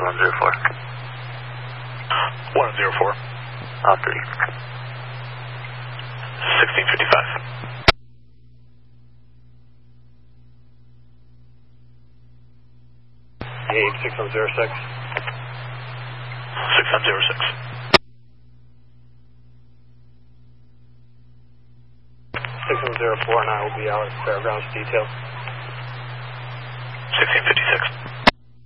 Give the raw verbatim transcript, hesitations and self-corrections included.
one zero four. one zero four. Off three. sixteen fifty-five. eight six one zero six. six one zero six. six one zero four and I will be out at Fairgrounds detail.